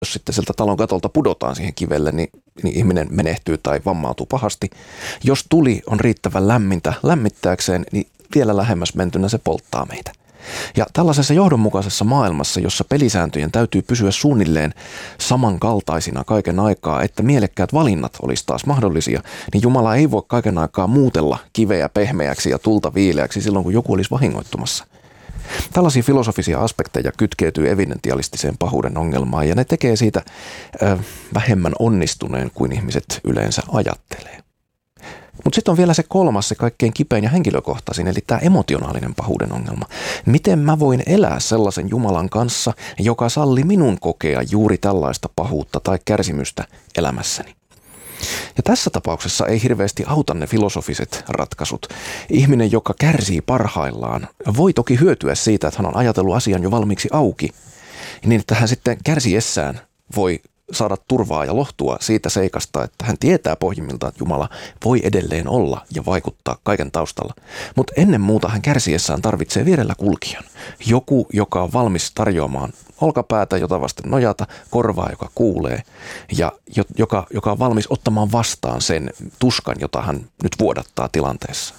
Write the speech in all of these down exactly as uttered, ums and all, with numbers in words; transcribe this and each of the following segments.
jos sitten sieltä talon katolta pudotaan siihen kivelle, niin, niin ihminen menehtyy tai vammautuu pahasti. Jos tuli on riittävän lämmintä lämmittääkseen, niin vielä lähemmäs mentynä se polttaa meitä. Ja tällaisessa johdonmukaisessa maailmassa, jossa pelisääntöjen täytyy pysyä suunnilleen samankaltaisina kaiken aikaa, että mielekkäät valinnat olisi taas mahdollisia, niin Jumala ei voi kaiken aikaa muutella kiveä pehmeäksi ja tulta viileäksi silloin, kun joku olisi vahingoittumassa. Tällaisia filosofisia aspekteja kytkeytyy evidentialistiseen pahuuden ongelmaan ja ne tekee siitä ö, vähemmän onnistuneen kuin ihmiset yleensä ajattelee. Mutta sitten on vielä se kolmas, se kaikkein kipein ja henkilökohtaisin, eli tämä emotionaalinen pahuuden ongelma. Miten mä voin elää sellaisen Jumalan kanssa, joka salli minun kokea juuri tällaista pahuutta tai kärsimystä elämässäni? Ja tässä tapauksessa ei hirveästi auta ne filosofiset ratkaisut. Ihminen, joka kärsii parhaillaan, voi toki hyötyä siitä, että hän on ajatellut asian jo valmiiksi auki, niin että hän sitten kärsiessään voi saada turvaa ja lohtua siitä seikasta, että hän tietää pohjimmiltaan, että Jumala voi edelleen olla ja vaikuttaa kaiken taustalla. Mutta ennen muuta hän kärsiessään tarvitsee vierellä kulkijan. Joku, joka on valmis tarjoamaan olkapäätä, jota vasten nojata, korvaa, joka kuulee ja joka, joka on valmis ottamaan vastaan sen tuskan, jota hän nyt vuodattaa tilanteessa.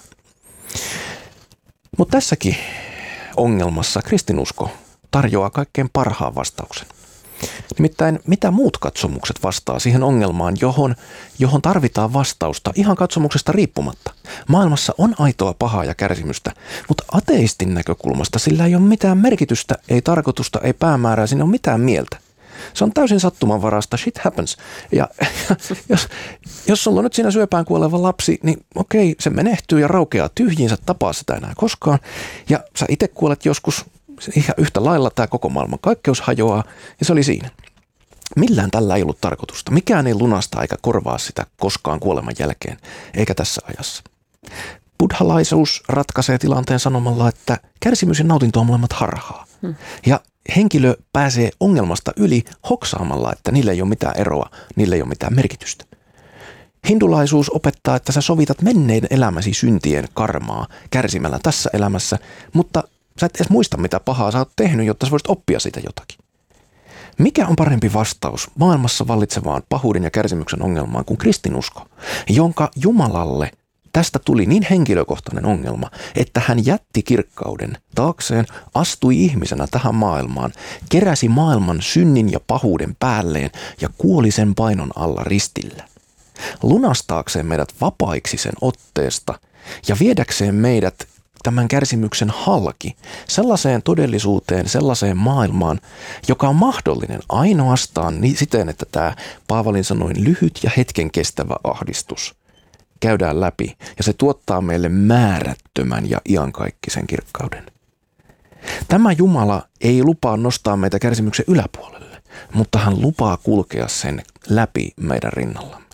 Mutta tässäkin ongelmassa kristinusko tarjoaa kaikkein parhaan vastauksen. Nimittäin mitä muut katsomukset vastaa siihen ongelmaan, johon, johon tarvitaan vastausta ihan katsomuksesta riippumatta. Maailmassa on aitoa pahaa ja kärsimystä, mutta ateistin näkökulmasta sillä ei ole mitään merkitystä, ei tarkoitusta, ei päämäärää, siinä ei ole mitään mieltä. Se on täysin sattumanvaraista, shit happens. Ja, ja jos, jos sulla on nyt siinä syöpään kuoleva lapsi, niin okei, se menehtyy ja raukeaa tyhjiinsä, tapaa sitä enää koskaan. Ja sä itse kuolet joskus. Ihan yhtä lailla tämä koko maailman kaikkeus hajoaa ja se oli siinä. Millään tällä ei ollut tarkoitusta. Mikään ei lunasta eikä korvaa sitä koskaan kuoleman jälkeen, eikä tässä ajassa. Buddhalaisuus ratkaisee tilanteen sanomalla, että kärsimys ja nautinto on molemmat harhaa. Hmm. Ja henkilö pääsee ongelmasta yli hoksaamalla, että niillä ei ole mitään eroa, niillä ei ole mitään merkitystä. Hindulaisuus opettaa, että sä sovitat menneen elämäsi syntien karmaa kärsimällä tässä elämässä, mutta sä et edes muista, mitä pahaa sä oot tehnyt, jotta sä voisit oppia siitä jotakin. Mikä on parempi vastaus maailmassa vallitsevaan pahuuden ja kärsimyksen ongelmaan kuin kristinusko, jonka Jumalalle tästä tuli niin henkilökohtainen ongelma, että hän jätti kirkkauden taakseen, astui ihmisenä tähän maailmaan, keräsi maailman synnin ja pahuuden päälleen ja kuoli sen painon alla ristillä. Lunastaakseen meidät vapaiksi sen otteesta ja viedäkseen meidät tämän kärsimyksen halki sellaiseen todellisuuteen, sellaiseen maailmaan, joka on mahdollinen ainoastaan niin siten, että tämä Paavalin sanoin lyhyt ja hetken kestävä ahdistus käydään läpi ja se tuottaa meille määrättömän ja iankaikkisen kirkkauden. Tämä Jumala ei lupaa nostaa meitä kärsimyksen yläpuolelle, mutta hän lupaa kulkea sen läpi meidän rinnallamme.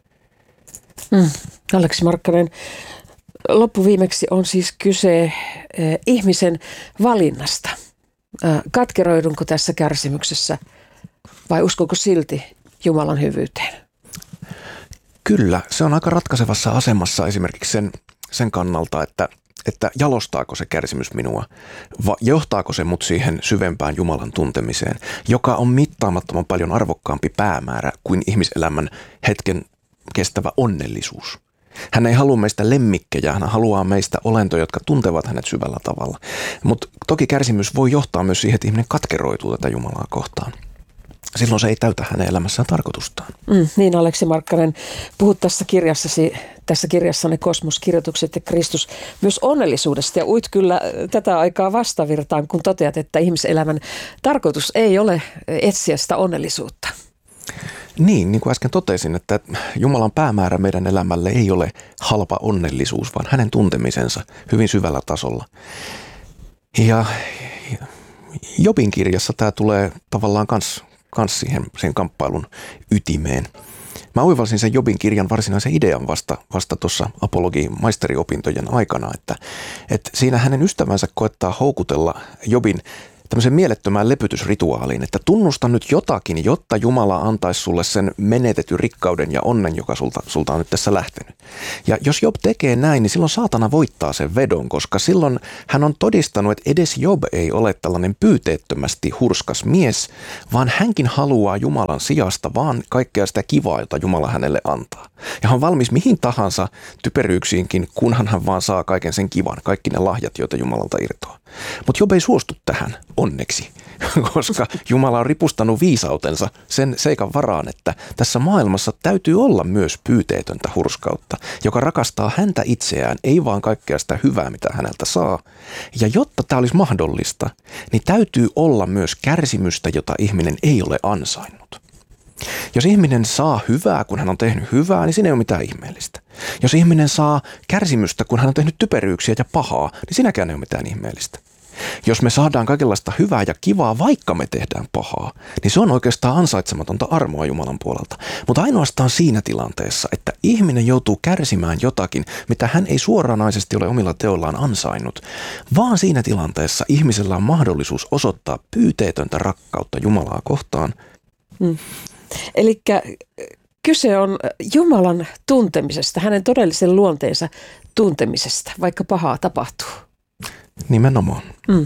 Mm. Aleksi Markkanen, loppuviimeksi on siis kyse eh, ihmisen valinnasta. Eh, katkeroidunko tässä kärsimyksessä vai uskonko silti Jumalan hyvyyteen? Kyllä, se on aika ratkaisevassa asemassa esimerkiksi sen, sen kannalta, että, että jalostaako se kärsimys minua, vai johtaako se mut siihen syvempään Jumalan tuntemiseen, joka on mittaamattoman paljon arvokkaampi päämäärä kuin ihmiselämän hetken kestävä onnellisuus. Hän ei halua meistä lemmikkejä, hän haluaa meistä olentoja, jotka tuntevat hänet syvällä tavalla. Mutta toki kärsimys voi johtaa myös siihen, että ihminen katkeroituu tätä Jumalaa kohtaan. Silloin se ei täytä hänen elämässään tarkoitustaan. Mm, niin Aleksi Markkanen, puhut tässä kirjassasi, tässä kirjassanne Kosmos-kirjoitukset ja Kristus myös onnellisuudesta ja uit kyllä tätä aikaa vastavirtaan, kun toteat, että ihmiselämän tarkoitus ei ole etsiä sitä onnellisuutta. Niin, niin kuin äsken totesin, että Jumalan päämäärä meidän elämälle ei ole halpa onnellisuus, vaan hänen tuntemisensa hyvin syvällä tasolla. Ja Jobin kirjassa tämä tulee tavallaan kans, kans siihen sen kamppailun ytimeen. Mä oivalsin sen Jobin kirjan varsinaisen idean vasta, vasta tuossa apologi-maisteriopintojen aikana, että, että siinä hänen ystävänsä koettaa houkutella Jobin tämmöisen mielettömään lepytysrituaaliin, että tunnusta nyt jotakin, jotta Jumala antaisi sulle sen menetetyn rikkauden ja onnen, joka sulta, sulta on nyt tässä lähtenyt. Ja jos Job tekee näin, niin silloin saatana voittaa sen vedon, koska silloin hän on todistanut, että edes Job ei ole tällainen pyyteettömästi hurskas mies, vaan hänkin haluaa Jumalan sijasta vaan kaikkea sitä kivaa, jota Jumala hänelle antaa. Ja hän on valmis mihin tahansa typeryyksiinkin, kunhan hän vaan saa kaiken sen kivan, kaikki ne lahjat, joita Jumalalta irtoaa. Mutta Job ei suostu tähän, onneksi, koska Jumala on ripustanut viisautensa sen seikan varaan, että tässä maailmassa täytyy olla myös pyyteetöntä hurskautta, joka rakastaa häntä itseään, ei vaan kaikkea sitä hyvää, mitä häneltä saa. Ja jotta tämä olisi mahdollista, niin täytyy olla myös kärsimystä, jota ihminen ei ole ansainnut. Jos ihminen saa hyvää, kun hän on tehnyt hyvää, niin siinä ei ole mitään ihmeellistä. Jos ihminen saa kärsimystä, kun hän on tehnyt typeryyksiä ja pahaa, niin siinäkään ei ole mitään ihmeellistä. Jos me saadaan kaikenlaista hyvää ja kivaa, vaikka me tehdään pahaa, niin se on oikeastaan ansaitsematonta armoa Jumalan puolelta. Mutta ainoastaan siinä tilanteessa, että ihminen joutuu kärsimään jotakin, mitä hän ei suoranaisesti ole omilla teoillaan ansainnut, vaan siinä tilanteessa ihmisellä on mahdollisuus osoittaa pyyteetöntä rakkautta Jumalaa kohtaan. Hmm. Eli kyse on Jumalan tuntemisesta, hänen todellisen luonteensa tuntemisesta, vaikka pahaa tapahtuu. Nimenomaan. Mm.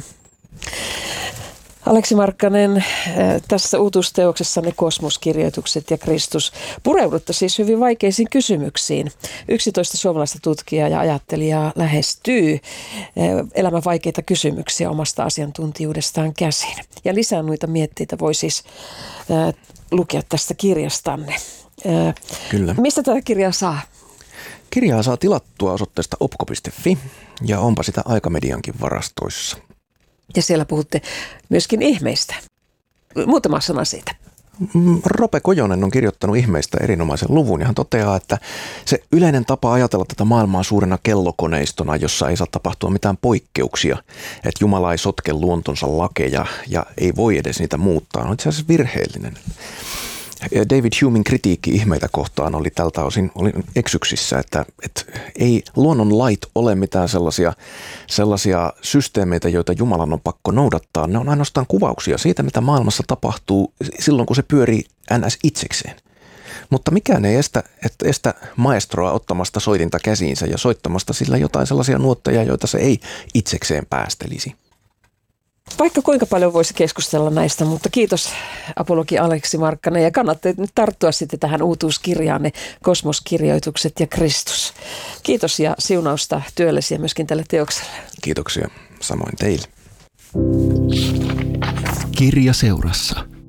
Aleksi Markkanen, tässä uutuusteoksessanne Kosmoskirjoitukset ja Kristus pureudutte siis hyvin vaikeisiin kysymyksiin. yksitoista suomalaista tutkijaa ja ajattelijaa lähestyy elämän vaikeita kysymyksiä omasta asiantuntijuudestaan käsin. Ja lisää noita mietteitä voi siis lukea tästä kirjastanne. Kyllä. Mistä tätä kirjaa saa? Kirjaa saa tilattua osoitteesta opko piste fi ja onpa sitä Aikamediankin varastoissa. Ja siellä puhutte myöskin ihmeistä. Muutama sana siitä. Rope Kojonen on kirjoittanut ihmeistä erinomaisen luvun ja hän toteaa, että se yleinen tapa ajatella tätä maailmaa suurena kellokoneistona, jossa ei saa tapahtua mitään poikkeuksia, että Jumala ei sotke luontonsa lakeja ja ei voi edes niitä muuttaa, on itse asiassa virheellinen. David Humein kritiikki ihmeitä kohtaan oli tältä osin oli eksyksissä, että, että ei luonnon lait ole mitään sellaisia, sellaisia systeemeitä, joita Jumalan on pakko noudattaa. Ne on ainoastaan kuvauksia siitä, mitä maailmassa tapahtuu silloin, kun se pyörii ns. Itsekseen. Mutta mikään ei estä, että estä maestroa ottamasta soitinta käsiinsä ja soittamasta sillä jotain sellaisia nuotteja, joita se ei itsekseen päästelisi. Vaikka kuinka paljon voisi keskustella näistä, mutta kiitos apologi Aleksi Markkanen ja kannattaa nyt tarttua sitten tähän uutuuskirjaanne Kosmoskirjoitukset ja Kristus. Kiitos ja siunausta työllesi ja myöskin tälle teokselle. Kiitoksia, samoin teille. Kirjaseurassa.